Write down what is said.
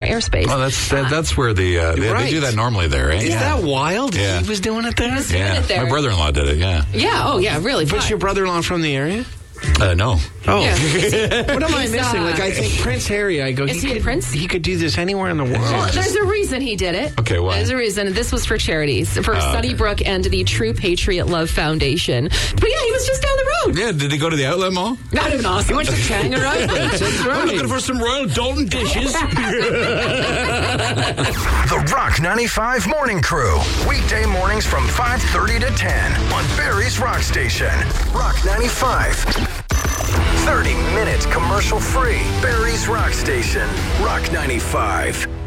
airspace. Oh, that's where they do that normally there, eh? Is that wild? Yeah. He was doing it there? Yeah, there. my brother-in-law did it, yeah. Yeah, oh yeah, really fun. Was your brother-in-law from the area? No. Oh. Yeah. What am I missing? I think Prince Harry, I go, Is he a prince? He could do this anywhere in the world. Well, there's a reason he did it. Okay, why? There's a reason. This was for charities, for Sunnybrook and the True Patriot Love Foundation. But yeah, he was just down the road. Yeah, did he go to the outlet mall? I don't know. He went to Changarite. That's right. I'm looking for some Royal Dalton dishes. The Rock 95 Morning Crew. Weekday mornings from 5:30 to 10 on Barry's Rock Station. Rock 95. 30 minutes commercial free. Barry's Rock Station. Rock 95.